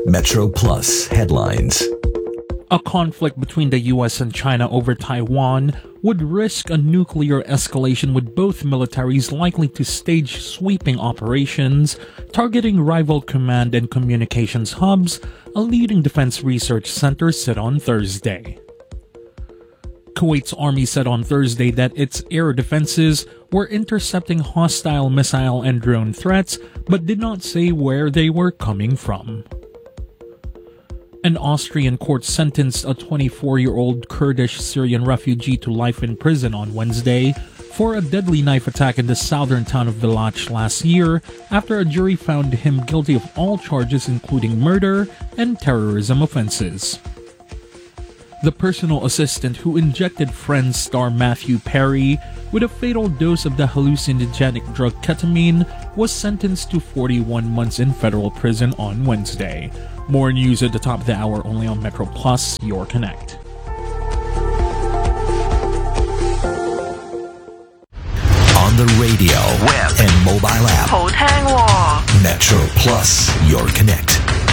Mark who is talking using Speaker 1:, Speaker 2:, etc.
Speaker 1: Metro Plus headlines.
Speaker 2: A conflict between the US and China over Taiwan would risk a nuclear escalation, with both militaries likely to stage sweeping operations targeting rival command and communications hubs, a leading defense research center said on Thursday. Kuwait's army said on Thursday that its air defenses were intercepting hostile missile and drone threats, but did not say where they were coming from. An Austrian court sentenced a 24-year-old Kurdish Syrian refugee to life in prison on Wednesday for a deadly knife attack in the southern town of Villach last year, after a jury found him guilty of all charges including murder and terrorism offenses. The personal assistant who injected Friends star Matthew Perry with a fatal dose of the hallucinogenic drug ketamine was sentenced to 41 months in federal prison on Wednesday. More news at the top of the hour only on Metro Plus, your connect.
Speaker 1: On the radio, web, and mobile app.
Speaker 3: 好聽喎
Speaker 1: Metro Plus, your connect.